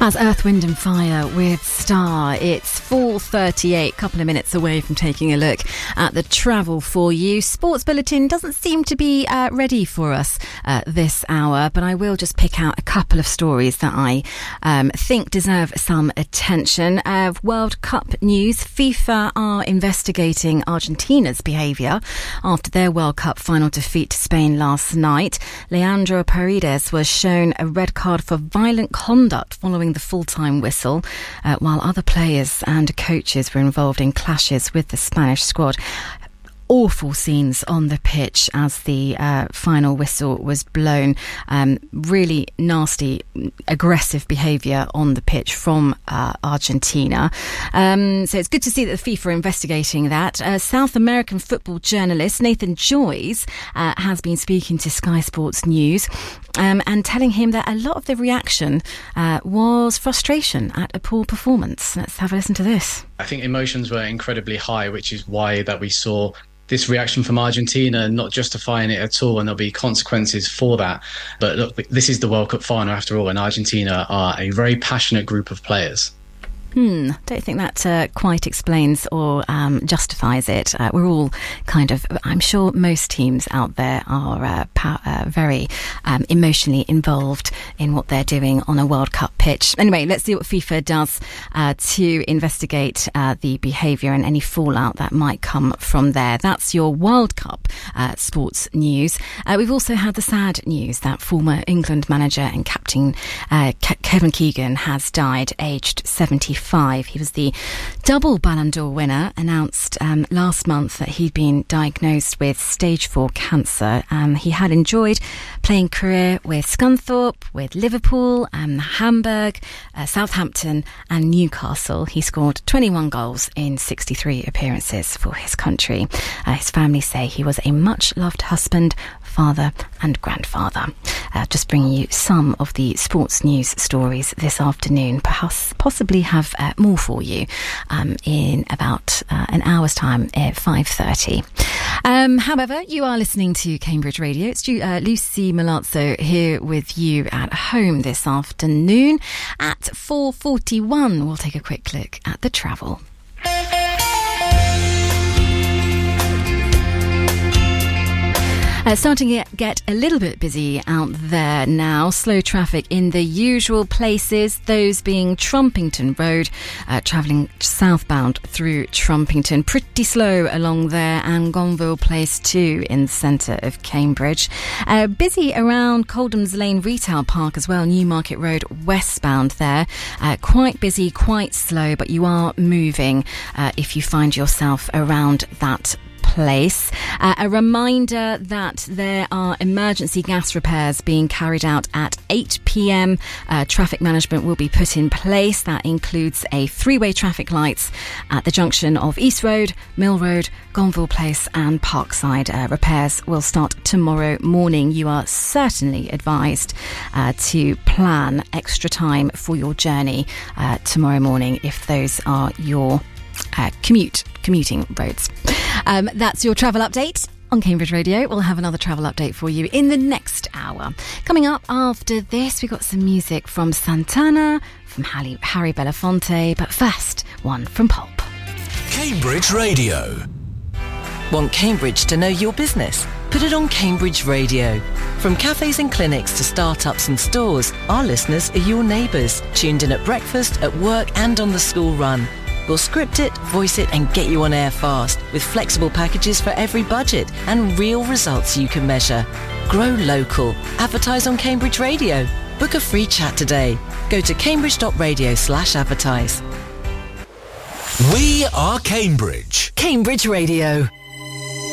That's Earth, Wind and Fire with Star. It's 4:38, couple of minutes away from taking a look at the travel for you. Sports Bulletin doesn't seem to be ready for us this hour, but I will just pick out a couple of stories that I think deserve some attention. World Cup news. FIFA are investigating Argentina's behaviour after their World Cup final defeat to Spain last night. Leandro Paredes was shown a red card for violent conduct following the full-time whistle, while other players and coaches were involved in clashes with the Spanish squad. Awful scenes on the pitch as the final whistle was blown. Really nasty, aggressive behaviour on the pitch from Argentina. So it's good to see that the FIFA are investigating that. South American football journalist Nathan Joyce has been speaking to Sky Sports News and telling him that a lot of the reaction was frustration at a poor performance. Let's have a listen to this. I think emotions were incredibly high, which is why that we saw this reaction from Argentina, not justifying it at all, and there'll be consequences for that. But look, this is the World Cup final after all, and Argentina are a very passionate group of players. Don't think that quite explains or justifies it. We're all kind of, I'm sure most teams out there are very emotionally involved in what they're doing on a World Cup pitch. Anyway, let's see what FIFA does to investigate the behaviour and any fallout that might come from there. That's your World Cup sports news. We've also had the sad news that former England manager and captain Kevin Keegan has died, aged 75. He was the double Ballon d'Or winner, announced last month that he'd been diagnosed with stage 4 cancer. He had enjoyed playing career with Scunthorpe, with Liverpool, Hamburg, Southampton and Newcastle. He scored 21 goals in 63 appearances for his country. His family say he was a much-loved husband, father and grandfather. Just bringing you some of the sports news stories this afternoon. Perhaps possibly have more for you in about an hour's time at 5:30. However, you are listening to Cambridge Radio. It's Lucy Malazzo here with you at home this afternoon. At 4:41, we'll take a quick look at the travel. Starting to get a little bit busy out there now. Slow traffic in the usual places, those being Trumpington Road, travelling southbound through Trumpington. Pretty slow along there, and Gonville Place too in the centre of Cambridge. Busy around Coldham's Lane Retail Park as well, Newmarket Road westbound there. Quite busy, quite slow, but you are moving if you find yourself around that place. A reminder that there are emergency gas repairs being carried out at 8 p.m. Traffic management will be put in place. That includes a 3-way traffic lights at the junction of East Road, Mill Road, Gonville Place and Parkside. Repairs will start tomorrow morning. You are certainly advised to plan extra time for your journey tomorrow morning if those are your commuting roads. That's your travel update on Cambridge Radio. We'll have another travel update for you in the next hour. Coming up after this, we've got some music from Santana, from Harry Belafonte, but first, one from Pulp. Cambridge Radio. Want Cambridge to know your business? Put it on Cambridge Radio. From cafes and clinics to startups and stores, our listeners are your neighbours, tuned in at breakfast, at work and on the school run. We'll script it, voice it and get you on air fast with flexible packages for every budget and real results you can measure. Grow local. Advertise on Cambridge Radio. Book a free chat today. Go to cambridge.radio/advertise. We are Cambridge. Cambridge Radio.